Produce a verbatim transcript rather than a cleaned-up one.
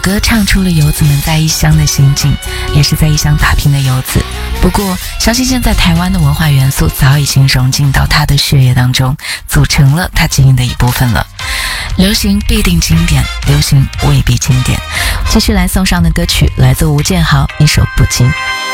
歌唱出了游子们在异乡的心境，也是在异乡打拼的游子。不过相信现在台湾的文化元素早已经融进到他的血液当中，组成了他基因的一部分了。流行必定经典，流行未必经典。继续来送上的歌曲来自吴建豪，一首不羁。